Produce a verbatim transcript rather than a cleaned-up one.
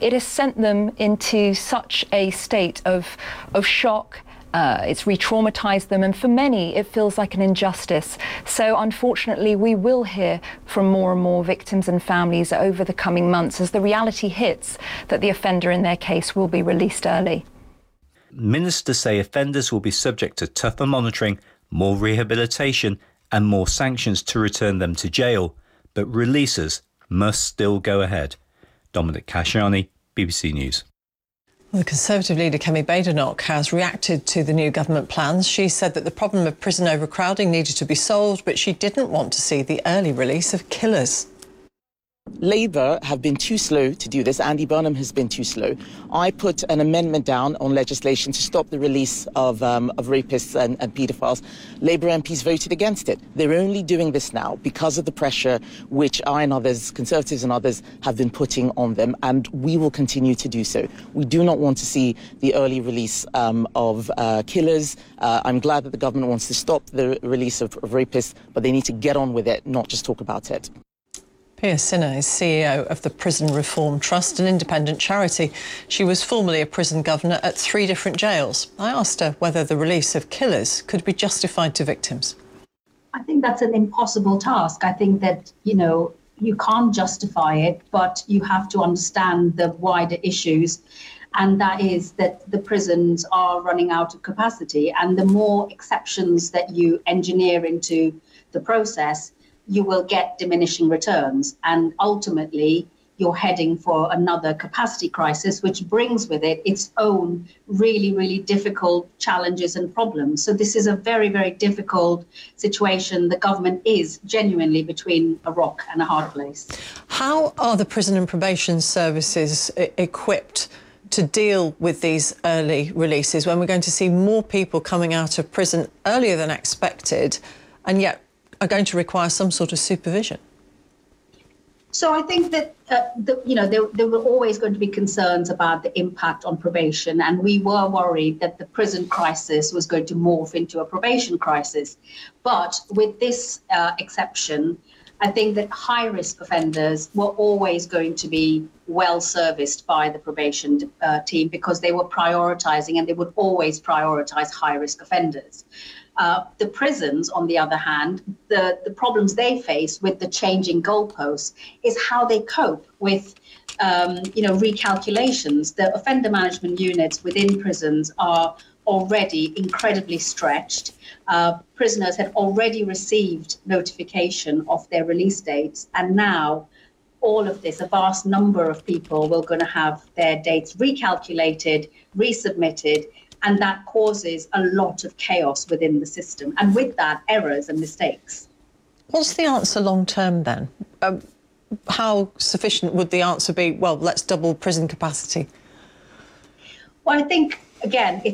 it has sent them into such a state of, of shock. Uh, it's re-traumatized them, and for many it feels like an injustice. So unfortunately we will hear from more and more victims and families over the coming months as the reality hits that the offender in their case will be released early. Ministers say offenders will be subject to tougher monitoring, more rehabilitation and more sanctions to return them to jail, but releases must still go ahead. Dominic Khashoggi, B B C News. The Conservative leader Kemi Badenoch has reacted to the new government plans. She said that the problem of prison overcrowding needed to be solved, but she didn't want to see the early release of killers. Labour have been too slow to do this. Andy Burnham has been too slow. I put an amendment down on legislation to stop the release of, um, of rapists and, and paedophiles. Labour M Ps voted against it. They're only doing this now because of the pressure which I and others, Conservatives and others, have been putting on them, and we will continue to do so. We do not want to see the early release um, of uh, killers. Uh, I'm glad that the government wants to stop the release of, of rapists, but they need to get on with it, not just talk about it. Pia Sinha is C E O of the Prison Reform Trust, an independent charity. She was formerly a prison governor at three different jails. I asked her whether the release of killers could be justified to victims. I think that's an impossible task. I think that, you know, you can't justify it, but you have to understand the wider issues. And that is that the prisons are running out of capacity. And the more exceptions that you engineer into the process, you will get diminishing returns. And ultimately, you're heading for another capacity crisis, which brings with it its own really, really difficult challenges and problems. So this is a very, very difficult situation. The government is genuinely between a rock and a hard place. How are the prison and probation services equipped to deal with these early releases when we're going to see more people coming out of prison earlier than expected, and yet are going to require some sort of supervision? So I think that, uh, the, you know, there, there were always going to be concerns about the impact on probation, and we were worried that the prison crisis was going to morph into a probation crisis. But with this uh, exception, I think that high-risk offenders were always going to be well serviced by the probation uh, team because they were prioritising, and they would always prioritise high-risk offenders. Uh, the prisons, on the other hand, the, the problems they face with the changing goalposts is how they cope with, um, you know, recalculations. The offender management units within prisons are already incredibly stretched. Uh, prisoners had already received notification of their release dates, and now all of this, a vast number of people will going to have their dates recalculated, resubmitted, and that causes a lot of chaos within the system, and with that, errors and mistakes. What's the answer long term then? Um, how sufficient would the answer be? Well, let's double prison capacity. Well, I think, again, it's